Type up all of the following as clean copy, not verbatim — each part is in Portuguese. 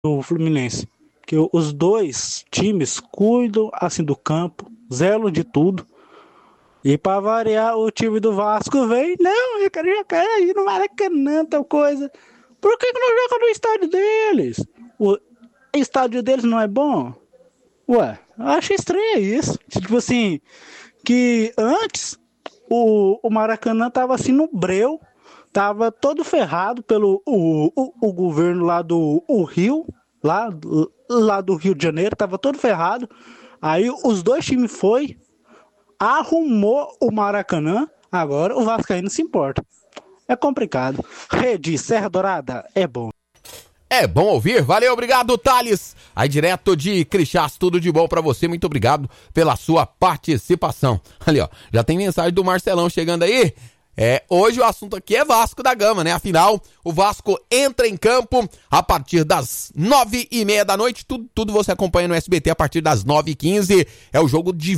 do Fluminense. Que os dois times cuidam assim do campo, zelam de tudo. E para variar, o time do Vasco vem, não, eu quero jogar aí no Maracanã, tal coisa. Por que não joga no estádio deles? O estádio deles não é bom? Ué, eu acho estranho isso. Tipo assim, que antes o Maracanã tava assim no breu, tava todo ferrado pelo o governo lá do Rio, lá do Rio de Janeiro, tava todo ferrado. Aí os dois times arrumou o Maracanã, agora o Vascaíno se importa. É complicado. Rede Serra Dourada é bom. É bom ouvir, valeu, obrigado, Thales. Aí direto de Crixás, tudo de bom pra você, muito obrigado pela sua participação. Ali, ó, já tem mensagem do Marcelão chegando aí. Hoje o assunto aqui é Vasco da Gama, né? Afinal, o Vasco entra em campo a partir das 9h30 da noite. Tudo você acompanha no SBT a partir das 9h15. É o jogo de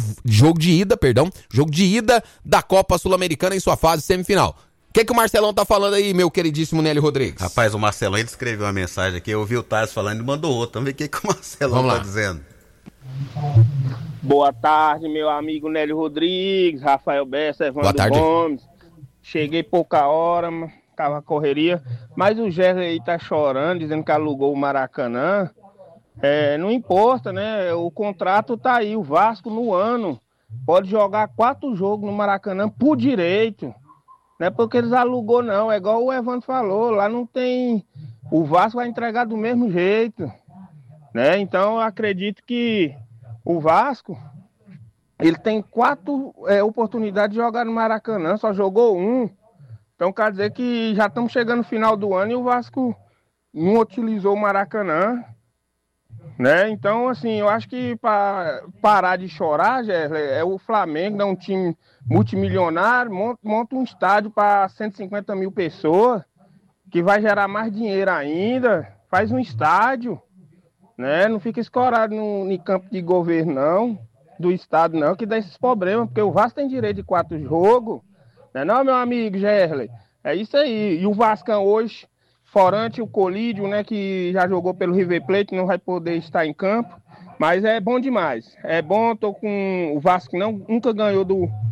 ida da Copa Sul-Americana em sua fase semifinal. O que o Marcelão tá falando aí, meu queridíssimo Nélio Rodrigues? Rapaz, o Marcelão, ele escreveu uma mensagem aqui, eu ouvi o Thales falando e mandou outra. Vamos ver o que o Marcelão tá dizendo. Boa tarde, meu amigo Nélio Rodrigues, Rafael Bessa, Evandro Gomes. Cheguei pouca hora, tava correria, mas o Gerson aí tá chorando, dizendo que alugou o Maracanã. Não importa, né? O contrato tá aí, o Vasco no ano pode jogar 4 jogos no Maracanã por direito. Não é porque eles alugou, não. É igual o Evandro falou, lá não tem... O Vasco vai entregar do mesmo jeito, né? Então, eu acredito que o Vasco, ele tem 4 oportunidades de jogar no Maracanã, só jogou 1. Então, quer dizer que já estamos chegando no final do ano e o Vasco não utilizou o Maracanã, né? Então, assim, eu acho que para parar de chorar, é o Flamengo, dá um time multimilionário, monta um estádio para 150 mil pessoas, que vai gerar mais dinheiro ainda, faz um estádio, né? Não fica escorado no campo de governo, não, do estado, não, que dá esses problemas, porque o Vasco tem direito de 4 jogos, né não, meu amigo Gerley? É isso aí. E o Vascão hoje, forante o Colídio, né, que já jogou pelo River Plate, não vai poder estar em campo, mas é bom demais. É bom, tô com o Vasco, nunca ganhou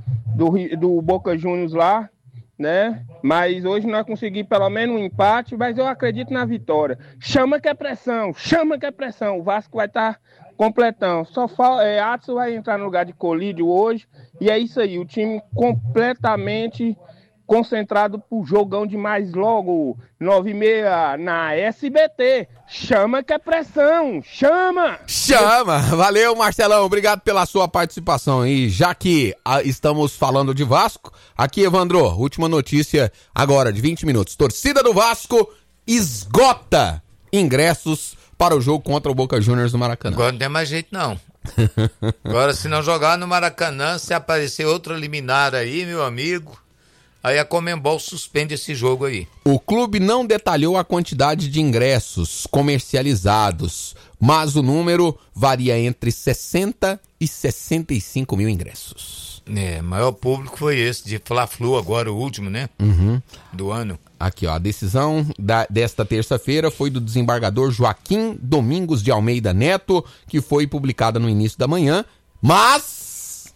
do Boca Juniors lá, né? Mas hoje nós conseguimos pelo menos um empate, mas eu acredito na vitória. Chama que é pressão. O Vasco vai estar completão. Só Adson vai entrar no lugar de Colídio hoje, e é isso aí, o time completamente concentrado pro jogão demais logo, 9h30 na SBT. Chama que é pressão, chama! Valeu, Marcelão, obrigado pela sua participação. E já que estamos falando de Vasco, aqui, Evandro, última notícia agora de 20 minutos. Torcida do Vasco esgota ingressos para o jogo contra o Boca Juniors no Maracanã. Agora não tem mais jeito, não. Agora, se não jogar no Maracanã, se aparecer outro liminar aí, meu amigo, aí a Conmebol suspende esse jogo aí. O clube não detalhou a quantidade de ingressos comercializados, mas o número varia entre 60 e 65 mil ingressos. Maior público foi esse de Fla-Flu, agora o último, né? Do ano. Aqui, ó, a decisão desta terça-feira foi do desembargador Joaquim Domingos de Almeida Neto, que foi publicada no início da manhã, mas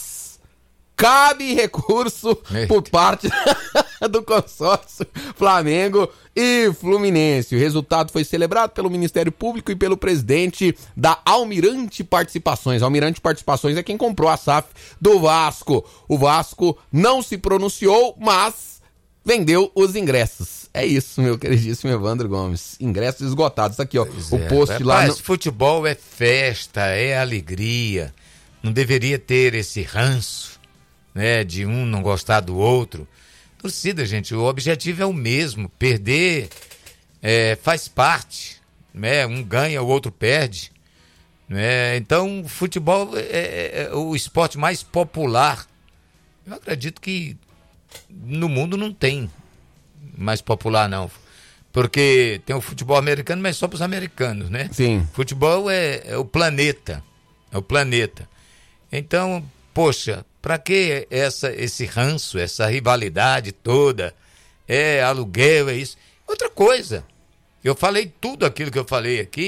cabe recurso por parte do consórcio Flamengo e Fluminense. O resultado foi celebrado pelo Ministério Público e pelo presidente da Almirante Participações. Almirante Participações é quem comprou a SAF do Vasco. O Vasco não se pronunciou, mas vendeu os ingressos. É isso, meu queridíssimo Evandro Gomes. Ingressos esgotados. Aqui, ó, o post lá... Futebol é festa, é alegria. Não deveria ter esse ranço, né, de um não gostar do outro. Torcida, gente, o objetivo é o mesmo. Perder faz parte, né? Um ganha, o outro perde, né? Então, o futebol é o esporte mais popular. Eu acredito que no mundo não tem mais popular, não. Porque tem o futebol americano, mas só para os americanos, né? Sim. Futebol é o planeta. É o planeta. Então, poxa, para que esse ranço, essa rivalidade toda? É aluguel, é isso. Outra coisa, eu falei tudo aquilo que eu falei aqui,